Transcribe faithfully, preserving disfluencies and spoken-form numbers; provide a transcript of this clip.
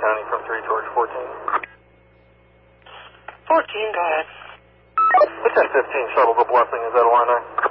County from three towards fourteen. fourteen, go ahead. The ten fifteen shuttle, the Blessing, is that a line nine?